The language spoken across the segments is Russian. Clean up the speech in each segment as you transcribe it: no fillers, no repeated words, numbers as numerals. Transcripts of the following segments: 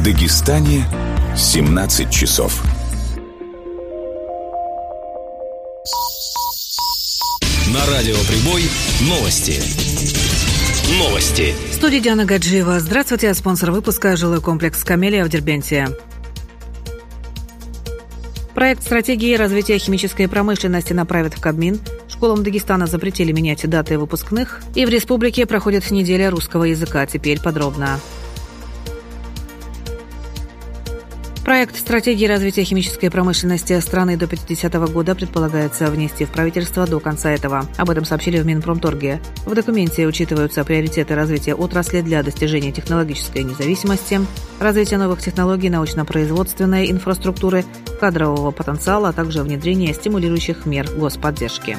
В Дагестане 17 часов. На радио «Прибой» новости. В студии Диана Гаджиева. Здравствуйте, спонсор выпуска «Жилой комплекс Камелия» в Дербенте. Проект стратегии развития химической промышленности направят в Кабмин. Школам Дагестана запретили менять даты выпускных. И в республике проходит неделя русского языка. Теперь подробно. Проект стратегии развития химической промышленности страны до 50-го года предполагается внести в правительство до конца этого. Об этом сообщили в Минпромторге. В документе учитываются приоритеты развития отрасли для достижения технологической независимости, развития новых технологий, научно-производственной инфраструктуры, кадрового потенциала, а также внедрение стимулирующих мер господдержки.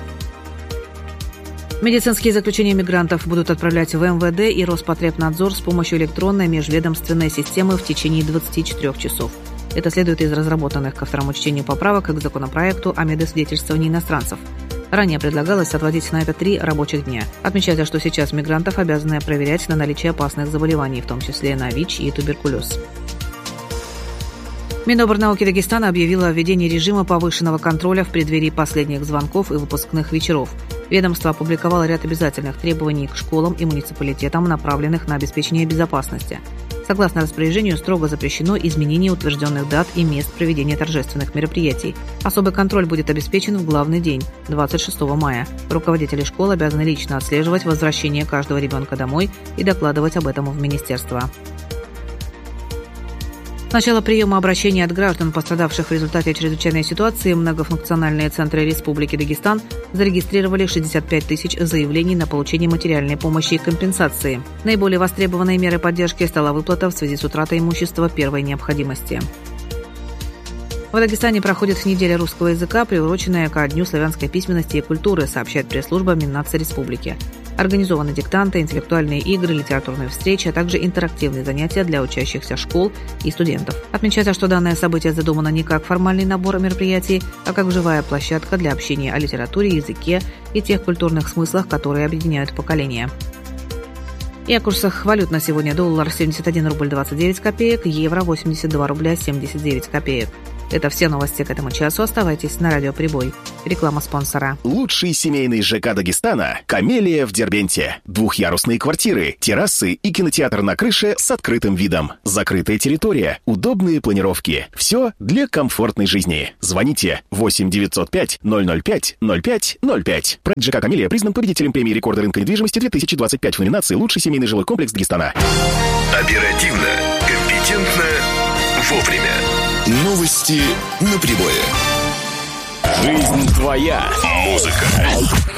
Медицинские заключения мигрантов будут отправлять в МВД и Роспотребнадзор с помощью электронной межведомственной системы в течение 24 часов. Это следует из разработанных ко второму чтению поправок к законопроекту о медосвидетельствовании иностранцев. Ранее предлагалось отводить на это 3 рабочих дня. Отмечается, что сейчас мигрантов обязаны проверять на наличие опасных заболеваний, в том числе на ВИЧ и туберкулез. Минобрнауки Дагестана объявила о введении режима повышенного контроля в преддверии последних звонков и выпускных вечеров. Ведомство опубликовало ряд обязательных требований к школам и муниципалитетам, направленных на обеспечение безопасности. Согласно распоряжению, строго запрещено изменение утвержденных дат и мест проведения торжественных мероприятий. Особый контроль будет обеспечен в главный день, 26 мая. Руководители школ обязаны лично отслеживать возвращение каждого ребенка домой и докладывать об этом в министерство. С начала приема обращений от граждан, пострадавших в результате чрезвычайной ситуации, многофункциональные центры Республики Дагестан зарегистрировали 65 тысяч заявлений на получение материальной помощи и компенсации. Наиболее востребованной мерой поддержки стала выплата в связи с утратой имущества первой необходимости. В Дагестане проходит неделя русского языка, приуроченная ко Дню славянской письменности и культуры, сообщает пресс-служба Миннации Республики. Организованы диктанты, интеллектуальные игры, литературные встречи, а также интерактивные занятия для учащихся школ и студентов. Отмечается, что данное событие задумано не как формальный набор мероприятий, а как живая площадка для общения о литературе, языке и тех культурных смыслах, которые объединяют поколения. И о курсах валют на сегодня: доллар 71 рубль 29 копеек, евро 82 рубля 79 копеек. Это все новости к этому часу. Оставайтесь на радио «Прибой». Реклама спонсора. Лучший семейный ЖК Дагестана – «Камелия» в Дербенте. Двухъярусные квартиры, террасы и кинотеатр на крыше с открытым видом. Закрытая территория, удобные планировки. Все для комфортной жизни. Звоните 8 905 005 05 05. Проект ЖК «Камелия» признан победителем премии рекорда рынка недвижимости 2025 в номинации «Лучший семейный жилой комплекс Дагестана». Оперативно, компетентно, вовремя. Новости на Прибое. Жизнь твоя. Музыка.